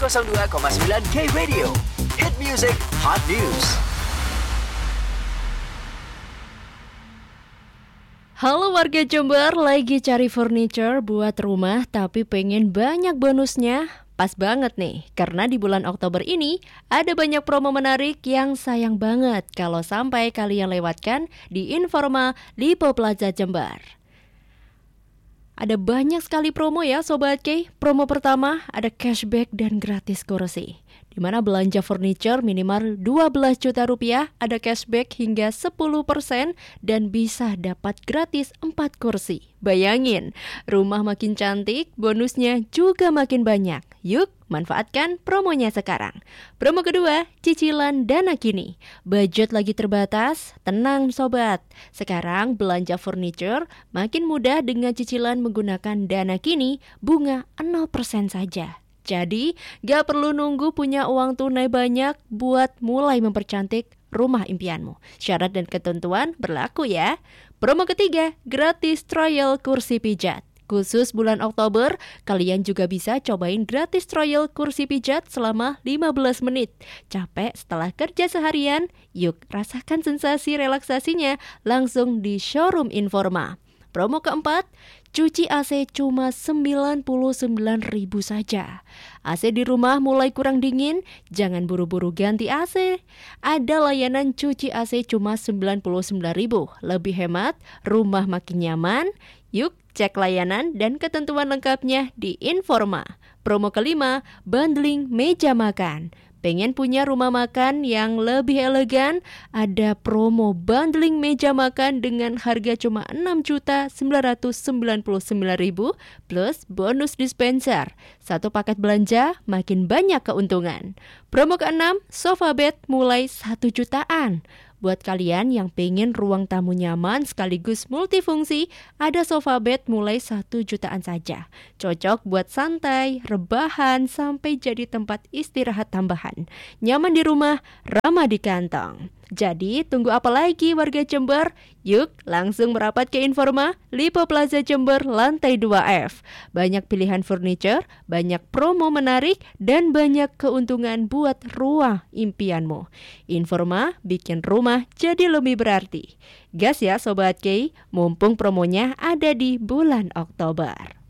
102,9 K Radio. Hit Music Hot News. Halo warga Jember, lagi cari furniture buat rumah tapi pengen banyak bonusnya? Pas banget nih, karena di bulan Oktober ini ada banyak promo menarik yang sayang banget kalau sampai kalian lewatkan di Informa Lipo Plaza Jember. Ada banyak sekali promo ya Sobat K. Promo pertama ada cashback dan gratis kursi. Di mana belanja furniture minimal 12 juta rupiah ada cashback hingga 10% dan bisa dapat gratis 4 kursi. Bayangin, rumah makin cantik, bonusnya juga makin banyak. Yuk, manfaatkan promonya sekarang. Promo kedua, cicilan Dana Kini. Budget lagi terbatas? Tenang sobat. Sekarang belanja furniture makin mudah dengan cicilan menggunakan Dana Kini, bunga 0% saja. Jadi, gak perlu nunggu punya uang tunai banyak buat mulai mempercantik rumah impianmu. Syarat dan ketentuan berlaku ya. Promo ketiga, gratis trial kursi pijat. Khusus bulan Oktober, kalian juga bisa cobain gratis trial kursi pijat selama 15 menit. Capek setelah kerja seharian? Yuk rasakan sensasi relaksasinya langsung di showroom Informa. Promo keempat, cuci AC cuma 99.000 saja. AC di rumah mulai kurang dingin, jangan buru-buru ganti AC. Ada layanan cuci AC cuma 99.000, lebih hemat, rumah makin nyaman. Yuk cek layanan dan ketentuan lengkapnya di Informa. Promo kelima, bundling meja makan. Pengen punya rumah makan yang lebih elegan? Ada promo bundling meja makan dengan harga cuma 6.999.000 plus bonus dispenser. Satu paket belanja makin banyak keuntungan. Promo keenam, sofa bed mulai 1 jutaan. Buat kalian yang pengen ruang tamu nyaman sekaligus multifungsi, ada sofa bed mulai 1 jutaan saja. Cocok buat santai, rebahan, sampai jadi tempat istirahat tambahan. Nyaman di rumah, ramah di kantong. Jadi, tunggu apa lagi warga Jember? Yuk, langsung merapat ke Informa Lipo Plaza Jember lantai 2F. Banyak pilihan furniture, banyak promo menarik, dan banyak keuntungan buat ruang impianmu. Informa bikin rumah jadi lebih berarti. Gas ya Sobat K, mumpung promonya ada di bulan Oktober.